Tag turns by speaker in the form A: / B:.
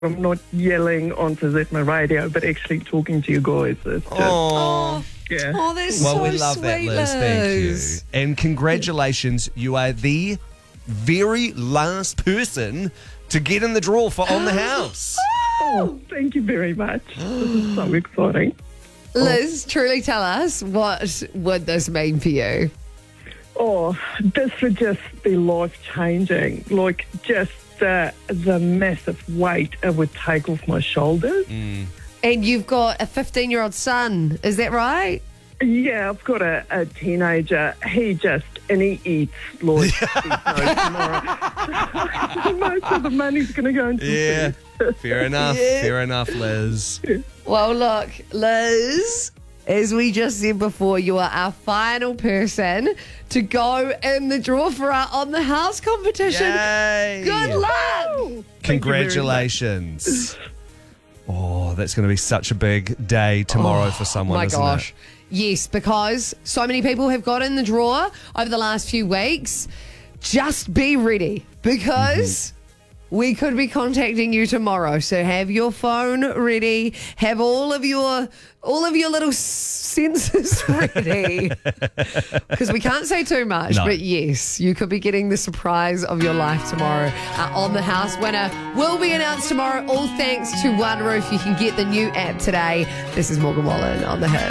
A: I'm not yelling on Zitma radio, but actually talking to you guys. It's just,
B: Oh,
A: yeah.
C: Oh, that's
B: well,
C: so
B: we love
C: sweet,
B: that, Liz. Thank you.
C: Liz.
B: And congratulations. You are the very last person to get in the draw for On the House.
A: Oh, thank you very much. This is so exciting.
C: Liz, truly tell us, what would this mean for you?
A: Oh, this would just be life-changing. Like, just the massive weight it would take off my shoulders.
C: And you've got a 15-year-old son, is that right?
A: Yeah, I've got a teenager. He eats like tomorrow. Most of the money's going to go into
B: Yeah,
A: food.
B: fair enough.
C: Yeah.
B: Fair enough, Liz.
C: Well, look, Liz, as we just said before, you are our final person to go in the draw for our On the House competition.
B: Yay.
C: Good luck!
A: Thank you very much.
B: Congratulations. Oh, that's going to be such a big day tomorrow for someone,
C: My
B: isn't
C: gosh.
B: it?
C: Yes, because so many people have got in the draw over the last few weeks. Just be ready because we could be contacting you tomorrow. So have your phone ready. Have all of your little senses ready. Because we can't say too much,
B: No.
C: but yes, you could be getting the surprise of your life tomorrow. Our On the House winner will be announced tomorrow. All thanks to One Roof. You can get the new app today. This is Morgan Wallen on the Hit.